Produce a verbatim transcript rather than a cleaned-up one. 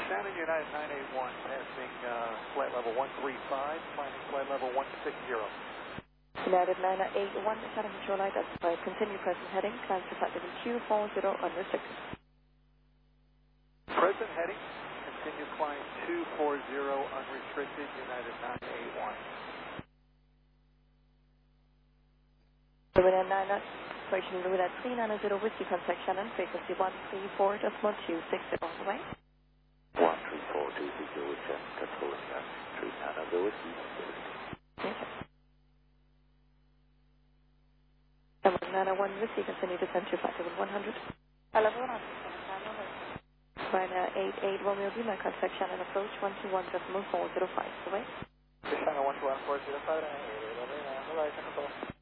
Shannon, United nine eight one, passing uh, flight level one three five, climbing flight level one six zero. United nine eight one, Shannon Control identified. Continue present heading, climb to flight level two four zero, unrestricted. Present heading, continue climb two four zero, unrestricted, United nine eight one. United nine, operation United three nine zero, Whiskey contact Shannon, frequency one three four decimal two six zero, on the way. one three four two six zero, Shannon Control, three nine zero, Whiskey. Yes, sir. nine one Whiskey, continue to send to flight level one hundred. Hello, one hundred. Ryanair eight eight Romeo Lima, contact Shannon approach one two one decimal four zero five, away. Shannon one two one four zero five, eight eight Romeo, bye-bye,